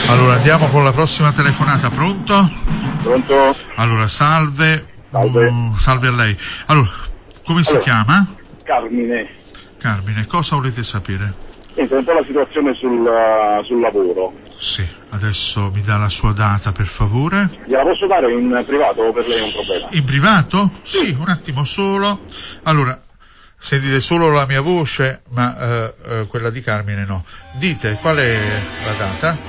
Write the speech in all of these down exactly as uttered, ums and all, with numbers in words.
Allora andiamo con la prossima telefonata. Pronto? Pronto? Allora salve. Salve. Mm, salve a lei. Allora, come si allora, chiama? Carmine. Carmine, cosa volete sapere? Niente, un po' la situazione sul, uh, sul lavoro. Sì, adesso mi dà la sua data per favore. Gliela posso dare in privato o per lei è un problema? In privato? Sì, sì un attimo solo. Allora, sentite solo la mia voce, ma uh, uh, quella di Carmine no. Dite, qual è la data?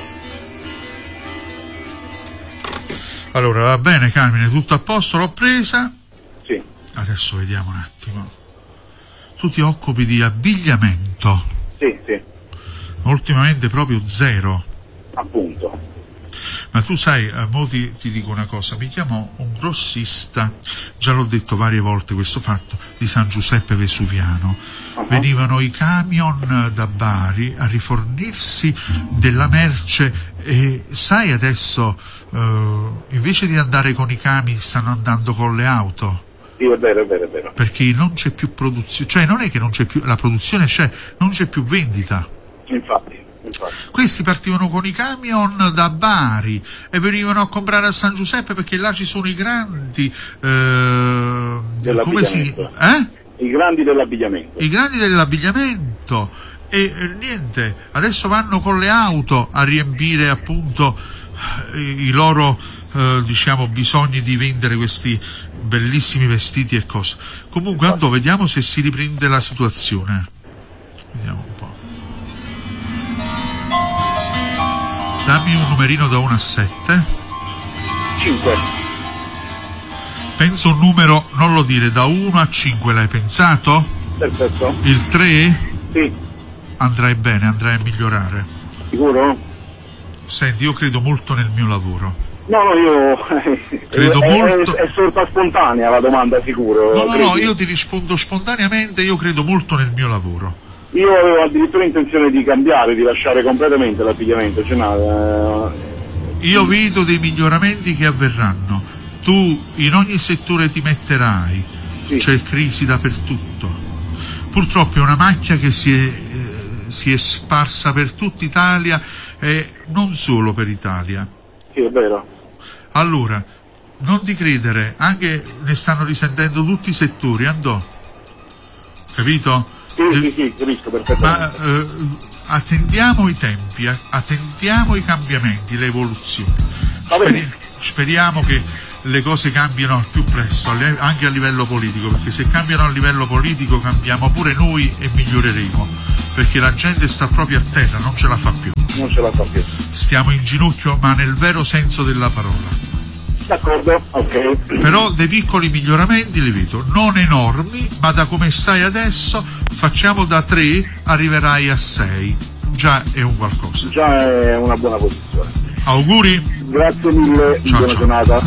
Allora, va bene Carmine, tutto a posto, l'ho presa. Sì. Adesso vediamo un attimo. Tu ti occupi di abbigliamento? Sì, sì. Ultimamente proprio zero. Appunto. Ma tu sai, a mo ti, ti dico una cosa, mi chiamo un grossista, già l'ho detto varie volte questo fatto, di San Giuseppe Vesuviano. Uh-huh. Venivano i camion da Bari a rifornirsi della merce e sai adesso, uh, invece di andare con i camion stanno andando con le auto. Sì, è vero, è vero, è vero. Perché non c'è più produzione, cioè non è che non c'è più, la produzione c'è, non c'è più vendita. Infatti, infatti. Questi partivano con i camion da Bari e venivano a comprare a San Giuseppe perché là ci sono i grandi, eh, come si, eh? I grandi dell'abbigliamento. I grandi dell'abbigliamento. E eh, niente, adesso vanno con le auto a riempire appunto i, i loro, eh, diciamo, bisogni di vendere questi bellissimi vestiti e cose. Comunque andò, vediamo se si riprende la situazione. Vediamo un po'. Dammi un numerino da uno a sette. cinque. Penso un numero, non lo dire, da uno a cinque l'hai pensato? Perfetto. Il tre? Sì. Andrai bene, andrai a migliorare. Sicuro? Senti, io credo molto nel mio lavoro. No, no, io credo è, molto... è, è sorta spontanea la domanda, sicuro. No, no, credi? no, io ti rispondo spontaneamente, io credo molto nel mio lavoro. Io avevo addirittura intenzione di cambiare, di lasciare completamente l'abbigliamento, cioè no, eh... Io vedo dei miglioramenti che avverranno. Tu in ogni settore ti metterai, sì. C'è crisi dappertutto. Purtroppo è una macchia che si è, eh, si è sparsa per tutta Italia e non solo per Italia. Sì, è vero. Allora, non ti credere, anche ne stanno risentendo tutti i settori, andò. Capito? Sì, De- sì, sì, capisco perfettamente. Ma eh, attendiamo i tempi, eh, attendiamo i cambiamenti, le evoluzioni. Speri- speriamo che le cose cambiano al più presto, anche a livello politico, perché se cambiano a livello politico cambiamo pure noi e miglioreremo, perché la gente sta proprio a terra, non ce la fa più. Non ce la fa più. Stiamo in ginocchio, ma nel vero senso della parola. D'accordo, ok. Però dei piccoli miglioramenti li vedo, non enormi, ma da come stai adesso facciamo da tre, arriverai a sei. Già è un qualcosa. Già è una buona posizione. Auguri. Grazie mille, ciao, buona ciao. giornata.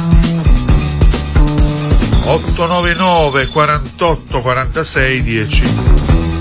otto nove nove quarantotto quarantasei dieci.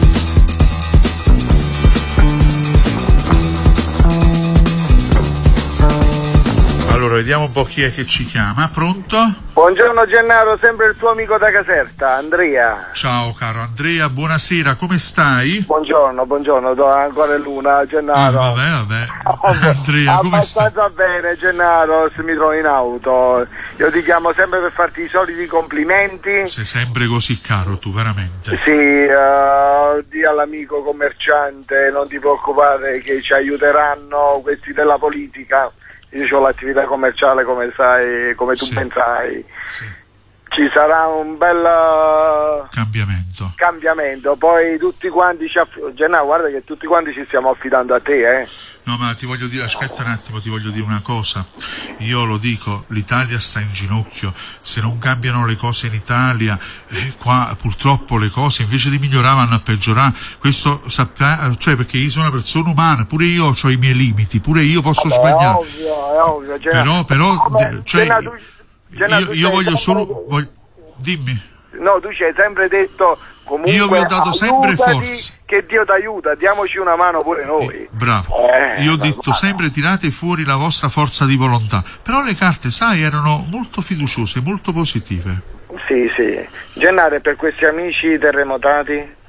Allora, vediamo un po' chi è che ci chiama. Pronto? Buongiorno Gennaro, sempre il tuo amico da Caserta, Andrea. Ciao caro Andrea, buonasera, come stai? Buongiorno, buongiorno, do ancora Luna, Gennaro. Ah, vabbè, vabbè. Andrea, come stai? Abbastanza bene Gennaro, se mi trovi in auto. Io ti chiamo sempre per farti i soliti complimenti. Sei sempre così caro tu, veramente. Sì, uh, di all'amico commerciante, non ti preoccupare che ci aiuteranno questi della politica. Io ho l'attività commerciale, come sai, come tu sì. pensai. Sì. Ci sarà un bel cambiamento. cambiamento. Poi tutti quanti ci aff- Gennaro, guarda che tutti quanti ci stiamo affidando a te, eh. No, ma ti voglio dire, aspetta un attimo, ti voglio dire una cosa. Io lo dico, l'Italia sta in ginocchio. Se non cambiano le cose in Italia, eh, qua purtroppo le cose invece di migliorare vanno a peggiorare. Questo sappia, cioè perché io sono una persona umana, pure io ho i miei limiti, pure io posso Vabbè, sbagliare. È ovvio, è ovvio. Gennaro. Però, però, Come, cioè, Gennaro, tu, Gennaro, io, tu io voglio sempre... solo, voglio, dimmi. No, tu ci hai sempre detto comunque io vi ho dato sempre aiutati, forza. Che Dio ti aiuta, diamoci una mano pure noi. Eh, bravo, eh, io ho ma, detto ma... sempre tirate fuori la vostra forza di volontà, però le carte, sai, erano molto fiduciose, molto positive. Sì, sì. Gennaro, per questi amici terremotati? Eh,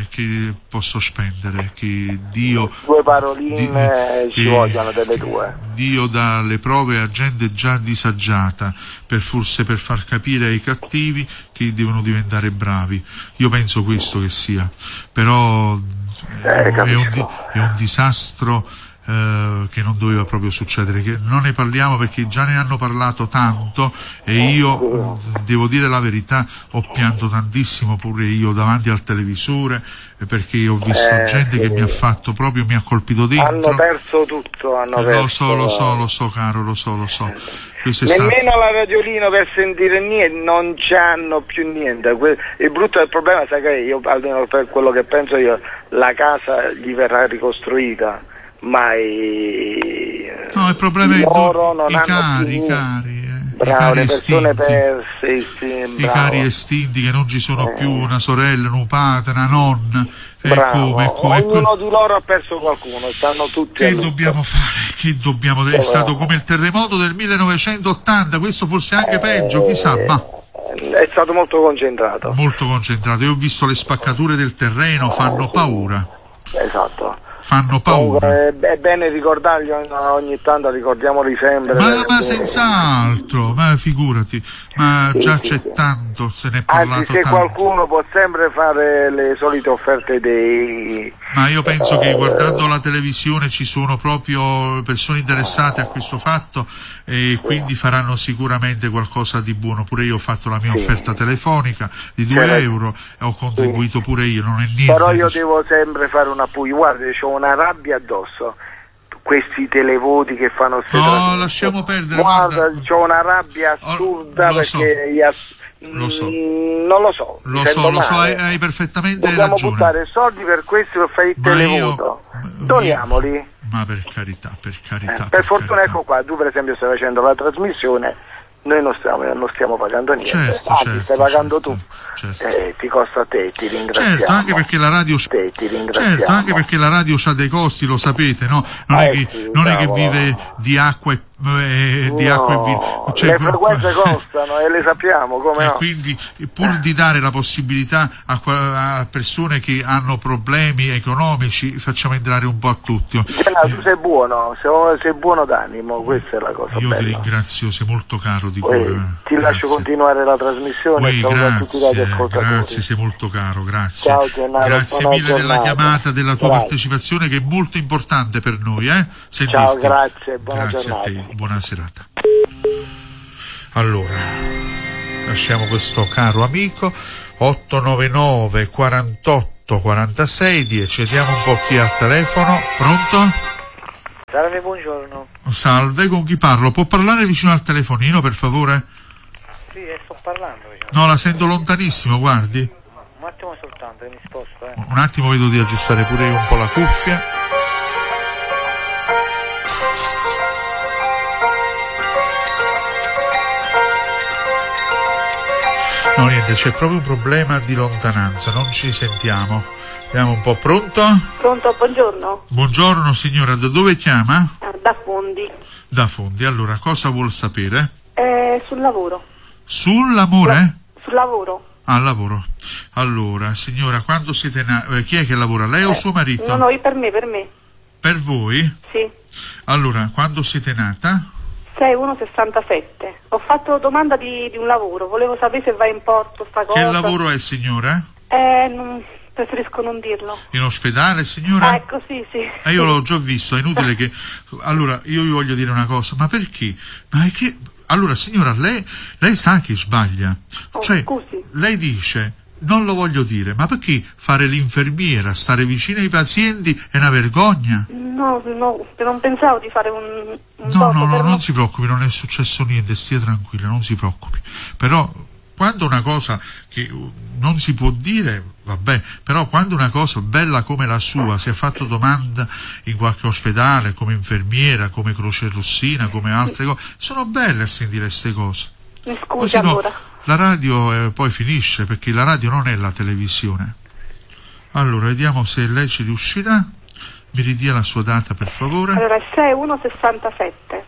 che posso spendere, che Dio... Due paroline di, ci che vogliono delle due. Dio dà le prove a gente già disagiata, per forse per far capire ai cattivi che devono diventare bravi. Io penso questo che sia, però Eh, è, un, di- è un disastro eh, che non doveva proprio succedere, che non ne parliamo perché già ne hanno parlato tanto e io eh, devo dire la verità, ho pianto tantissimo pure io davanti al televisore, eh, perché ho visto Eh, gente sì. che mi ha fatto proprio, mi ha colpito dentro. Hanno perso tutto, hanno perso. Lo so, lo so, lo so caro, lo so, lo so. Questo è stato... Nemmeno la radiolino per sentire niente, non c'hanno più niente. Que- Il brutto del problema, sai che io, almeno per quello che penso io, la casa gli verrà ricostruita, ma i, No, il problema è loro non i hanno cari, più i cari, eh, i bravo, cari le persone estinti. perse, sì, I bravo. cari estinti che non ci sono Eh. più, una sorella, un padre, una nonna. E Bravo. come, e come, e Ognuno que- di loro ha perso qualcuno, stanno tutti a che lutto. dobbiamo fare? Che dobbiamo? È stato come il terremoto del millenovecentottanta, questo forse anche peggio, chissà, ma È stato molto concentrato. molto concentrato. Io ho visto le spaccature del terreno, fanno paura, Esatto. fanno paura. Comunque, è bene ricordarli ogni, ogni tanto, ricordiamoli sempre. Ma, perché- ma senz'altro, ma figurati, ma Sì, già sì, c'è sì. tanto, se ne è Anzi, parlato se tanto. qualcuno può sempre fare le solite offerte dei... Ma io penso che guardando la televisione ci sono proprio persone interessate a questo fatto e quindi faranno sicuramente qualcosa di buono. Pure io ho fatto la mia Sì. offerta telefonica di due Certo. euro e ho contribuito pure io, non è niente. Però io così. devo sempre fare una puglia, guarda, ho una rabbia addosso. Questi televoti che fanno queste No, trasmissioni. lasciamo perdere, Guarda, guarda. ho una rabbia assurda Oh, lo so. perché gli ass- Lo so. Mm, non lo so. mi Lo sento so, lo so, male. hai, hai perfettamente Dobbiamo ragione. buttare soldi per questo per fare il Ma televoto. io- Doniamoli. Ma per carità, per carità. Eh, per fortuna, carità. ecco qua, tu per esempio stai facendo la trasmissione, noi non stiamo, non stiamo pagando niente, Certo, anzi certo, stai pagando certo, tu, certo. Eh, ti costa a te, ti ringraziamo. Certo, anche perché la radio Te, ti ringraziamo. certo, anche perché la radio ha dei costi, lo sapete, no? Non, è, Eh che, sì, non è che cavolo. vive di acqua e, eh, di No, acqua e vino. Cioè, le que- frequenze costano e le sappiamo, come e no? quindi pur di dare la possibilità a, qua- a persone che hanno problemi economici, facciamo entrare un po' a tutti. Gianna, tu sei buono, sei, sei buono d'animo, questa è la cosa Io ti bella. ringrazio, sei molto caro di Poi, cuore. ti Grazie. lascio continuare la trasmissione Poi, e saluto a tutti i grazie, radioascoltatori. grazie, sei molto caro, grazie. Ciao, Gennaro, Grazie buona mille della giornata. chiamata, della tua Grazie. partecipazione che è molto importante per noi, eh? Sentirti. Ciao, grazie, buona Grazie a giornata. te, buona serata. Allora, lasciamo questo caro amico. Otto nove nove quarantotto quarantasei dieci, vediamo un po' chi è al telefono. Pronto? Salve, buongiorno. Salve, con chi parlo? Può parlare vicino al telefonino, per favore? Sì, eh, sto parlando. Diciamo. No, la sento lontanissimo, guardi. Un attimo soltanto, che mi sposto. Eh. Un attimo, vedo di aggiustare pure io un po' la cuffia. No, niente, c'è proprio un problema di lontananza, non ci sentiamo. Vediamo un po', pronto? Pronto, buongiorno. Buongiorno signora, da dove chiama? Ah, da Fondi. Da Fondi. Allora, cosa vuol sapere? Eh, sul lavoro. Sull'amore? Sul lavoro. Al lavoro. Allora, signora, quando siete nati, eh, chi è che lavora? Lei o suo marito? No, no, io per me, per me. Per voi? Sì. Allora, quando siete nata? sei uno sessantasette. Ho fatto domanda di, di un lavoro, volevo sapere se va in porto sta cosa. Che lavoro è, signora? Eh, non, preferisco non dirlo. In ospedale, signora? Ah, ecco, sì, sì. Eh, io l'ho già visto, è inutile che... Allora, io vi voglio dire una cosa, ma perché? Ma è che... Allora, signora, lei, lei sa che sbaglia. Oh, Cioè, scusi. lei dice, non lo voglio dire, ma perché fare l'infermiera, stare vicino ai pazienti è una vergogna? No, no, non pensavo di fare un, un No, posto no, no, per non mo- si preoccupi, non è successo niente, stia tranquilla, non si preoccupi. Però, quando una cosa che uh, non si può dire, vabbè, però quando una cosa bella come la sua si è fatto domanda in qualche ospedale, come infermiera, come Croce Rossina, come altre cose, sono belle a sentire queste cose. Mi scusi Così no, allora. la radio eh, poi finisce, perché la radio non è la televisione. Allora, vediamo se lei ci riuscirà. Mi ridia la sua data, per favore. Allora, è sei uno sessantasette.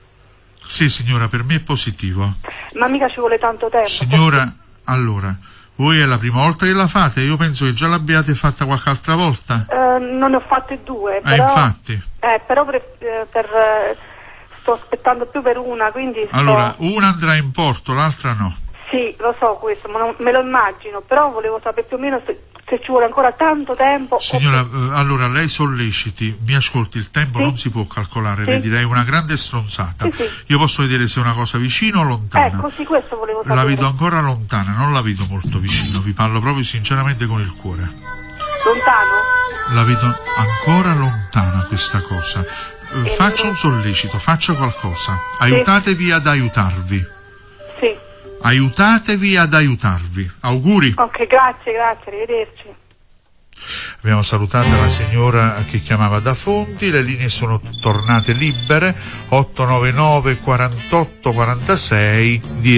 Sì, signora, per me è positivo. Ma mica ci vuole tanto tempo. Signora, allora, Voi è la prima volta che la fate? Io penso che già l'abbiate fatta qualche altra volta. Eh, non ne ho fatte due, Ah, però, infatti. eh, però per, eh, per, eh, sto aspettando più per una, quindi sto... Allora, una andrà in porto, l'altra no. Sì, lo so questo, ma non, me lo immagino, però volevo sapere più o meno se, se ci vuole ancora tanto tempo. Signora, o... eh, allora lei solleciti, mi ascolti, il tempo Sì. non si può calcolare, Sì. le direi una grande stronzata. Sì, sì. Io posso vedere se è una cosa vicino o lontana. Ecco, sì, questo volevo sapere. La vedo ancora lontana, non la vedo molto vicino, vi parlo proprio sinceramente con il cuore. Lontano? La vedo ancora lontana questa cosa. Eh, E faccia non- un sollecito, faccia qualcosa. Aiutatevi ad aiutarvi. Sì. Aiutatevi ad aiutarvi. Auguri. Ok, grazie, grazie, arrivederci. Abbiamo salutato la signora che chiamava da Fonti, le linee sono tornate libere, otto nove nove quarantotto quarantasei dieci.